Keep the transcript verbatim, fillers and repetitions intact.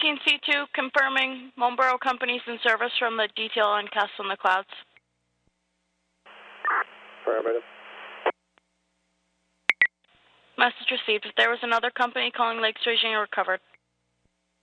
T and C two confirming Montboro companies in service from the detail on Castle in the Clouds. Affirmative. Message received. There was another company calling Lake Sturgeon recovered.